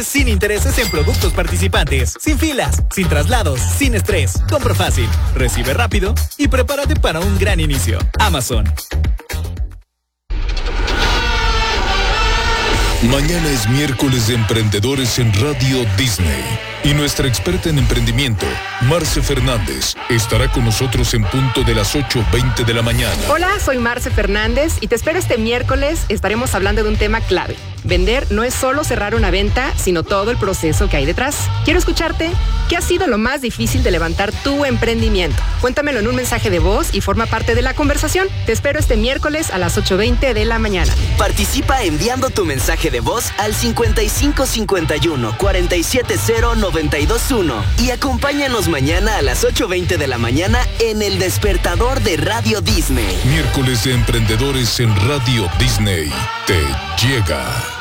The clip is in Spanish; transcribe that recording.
meses sin intereses en productos participantes, sin filas, sin traslados, sin estrés. Compra fácil, recibe rápido y prepárate para un gran inicio. Amazon. Mañana es miércoles de emprendedores en Radio Disney. Y nuestra experta en emprendimiento, Marce Fernández, estará con nosotros en punto de las 8:20 de la mañana. Hola, soy Marce Fernández y te espero este miércoles. Estaremos hablando de un tema clave. Vender no es solo cerrar una venta, sino todo el proceso que hay detrás. Quiero escucharte. ¿Qué ha sido lo más difícil de levantar tu emprendimiento? Cuéntamelo en un mensaje de voz y forma parte de la conversación. Te espero este miércoles a las 8:20 de la mañana. Participa enviando tu mensaje de voz al 5551 470 921 y acompáñanos mañana a las 8:20 de la mañana en El Despertador de Radio Disney. Miércoles de emprendedores en Radio Disney. Te llega.